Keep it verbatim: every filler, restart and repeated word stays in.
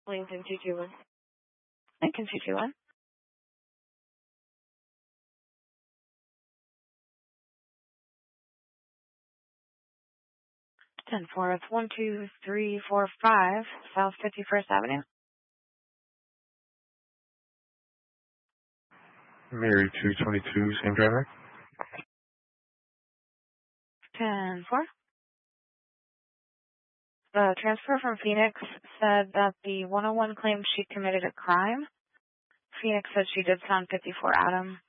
Lincoln two two one. Lincoln two two one. ten four, it's one two three four five South fifty-first Avenue. Mary two twenty-two, same driver. ten four. The transfer from Phoenix said that the one oh one claimed she committed a crime. Phoenix said she did sound fifty-four Adam.